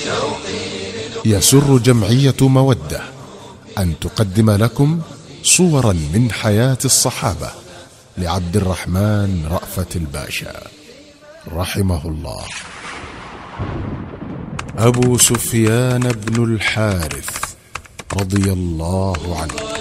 يسر جمعية مودة أن تقدم لكم صورا من حياة الصحابة لعبد الرحمن رأفت الباشا رحمه الله. أبو سفيان بن الحارث رضي الله عنه.